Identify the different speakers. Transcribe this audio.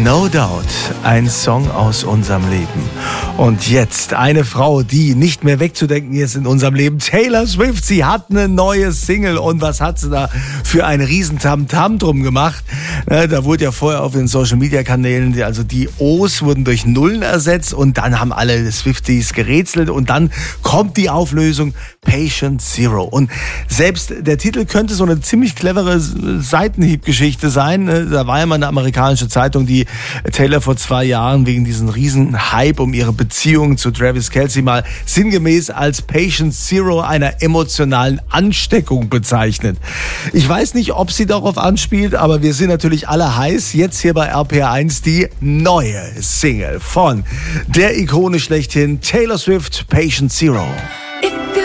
Speaker 1: No Doubt, ein Song aus unserem Leben. Und jetzt eine Frau, die nicht mehr wegzudenken ist in unserem Leben. Taylor Swift, sie hat eine neue Single. Und was hat sie da für ein Riesentamtam drum gemacht? Da wurde ja vorher auf den Social-Media-Kanälen, also die O's wurden durch Nullen ersetzt. Und dann haben alle Swifties gerätselt. Und dann kommt die Auflösung Patient Zero. Und selbst der Titel könnte so eine ziemlich clevere Seitenhiebgeschichte sein. Da war ja mal eine amerikanische Zeitung, die Taylor vor 2 Jahren wegen diesen riesen Hype um ihre Beziehung zu Travis Kelce mal sinngemäß als Patient Zero einer emotionalen Ansteckung bezeichnet. Ich weiß nicht, ob sie darauf anspielt, aber wir sind natürlich alle heiß. Jetzt hier bei RPR1 die neue Single von der Ikone schlechthin Taylor Swift, Patient Zero.